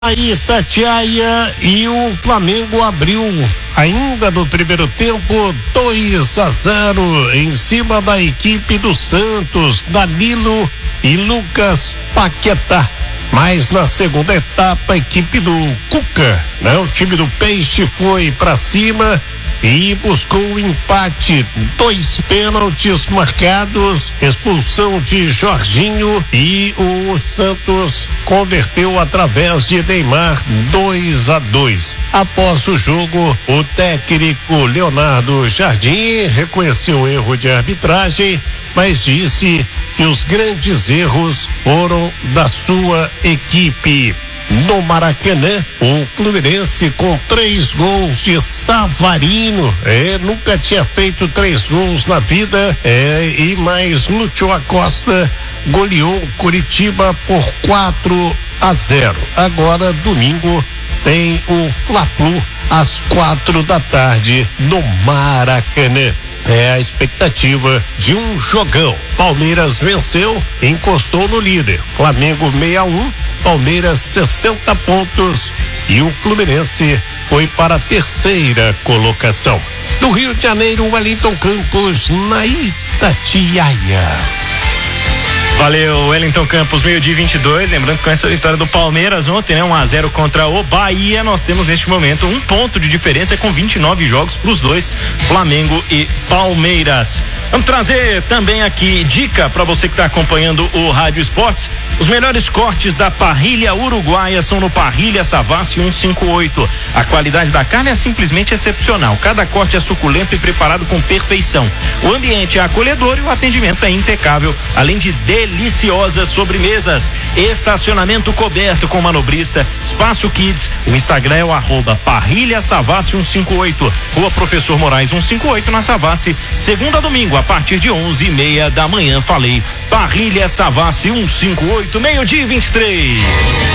Aí, Itatiaia, e o Flamengo abriu ainda no primeiro tempo 2-0 em cima da equipe do Santos, Danilo e Lucas Paquetá. Mas na segunda etapa, a equipe do Cuca, né? O time do Peixe foi pra cima e buscou o empate. 2 pênaltis marcados, expulsão de Jorginho, e o Santos converteu através de Neymar 2-2. Após o jogo, o técnico Leonardo Jardim reconheceu o erro de arbitragem, mas disse que os grandes erros foram da sua equipe. No Maracanã, o Fluminense com 3 gols de Savarino, nunca tinha feito 3 gols na vida, e mais Lúcio Acosta goleou Curitiba por 4-0. Agora, domingo, tem o Fla-Flu às 4 da tarde no Maracanã. É a expectativa de um jogão. Palmeiras venceu, encostou no líder. Flamengo 6-1, Palmeiras 60 pontos e o Fluminense foi para a 3ª colocação. Do Rio de Janeiro, Wellington Campos, na Itatiaia. Valeu, Wellington Campos, 12:22. Lembrando que com essa vitória do Palmeiras ontem, 1-0 contra o Bahia, nós temos neste momento 1 ponto de diferença com 29 jogos para os dois, Flamengo e Palmeiras. Vamos trazer também aqui dica para você que está acompanhando o Rádio Esportes. Os melhores cortes da parrilha uruguaia são no Parrilha Savassi 158. A qualidade da carne é simplesmente excepcional. Cada corte é suculento e preparado com perfeição. O ambiente é acolhedor e o atendimento é impecável, além de deliciosas sobremesas. Estacionamento coberto com manobrista, espaço kids. O Instagram é o @Parrilha Savassi 158. Rua Professor Moraes 158 na Savassi, segunda a domingo a partir de 11:30 da manhã. Falei, Parrilha Savassi 158, 12:23.